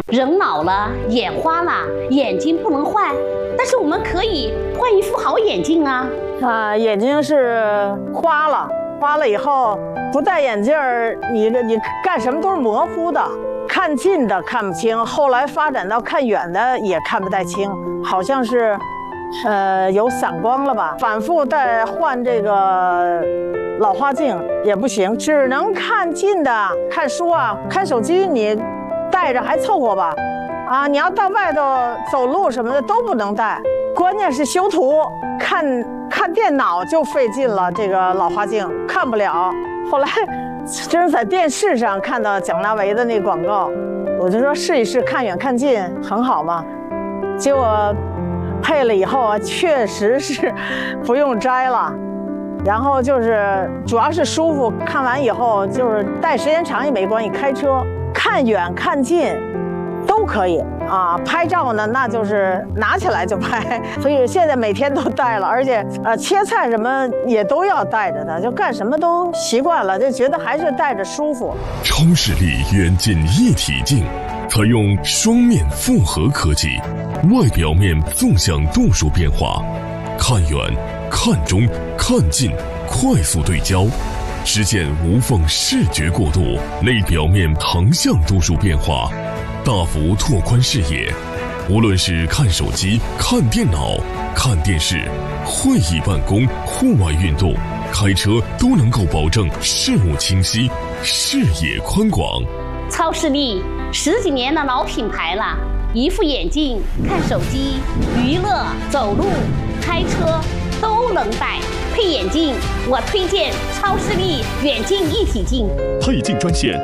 人老了，眼花了，眼睛不能换，但是我们可以换一副好眼镜啊。 眼睛是花了以后不戴眼镜儿，你干什么都是模糊的，看近的看不清，后来发展到看远的也看不太清，好像是，有散光了吧？反复再换这个老花镜也不行，只能看近的，看书啊，看手机你带着还凑合吧，你要到外头走路什么的都不能带，关键是修图看电脑就费劲了，这个老花镜看不了。后来真是在电视上看到蒋大为的那广告，我就说试一试，看远看近很好嘛。结果配了以后啊，确实是不用摘了，然后就是主要是舒服，看完以后就是戴时间长也没关系，开车看远看近都可以啊。拍照呢，那就是拿起来就拍，所以现在每天都带了，而且切菜什么也都要带着的，就干什么都习惯了，就觉得还是带着舒服。 超视力远近一体镜，采用双面复合科技，外表面纵向度数变化，看远、看中、看近，快速对焦，实现无缝视觉过渡；内表面横向度数变化，大幅拓宽视野。无论是看手机、看电脑、看电视、会议办公、户外运动、开车，都能够保证视物清晰、视野宽广。 超视力10几年的老品牌了，一副眼镜看手机、娱乐、走路、开车都能戴。配眼镜，我推荐超视力远近一体镜。 配镜专线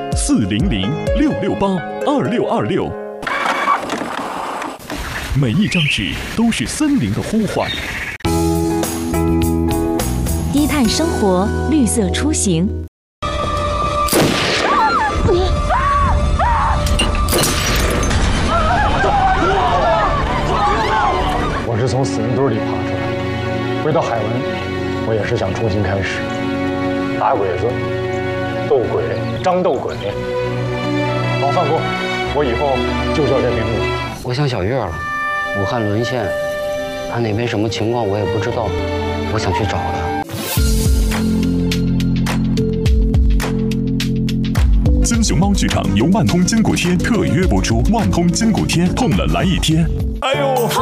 400-668-2626。每一张纸都是森林的呼唤。 低碳生活，绿色出行。 我是从死人堆里爬出来的，回到海湾，我也是想重新开始。打鬼子、斗鬼、张斗鬼，老范过，我以后就叫这名字。 我想小月了，武汉沦陷，他那边什么情况我也不知道，我想去找他。 金熊猫剧场由万通筋骨贴特约播出，万通筋骨贴痛了来一贴。哎呦！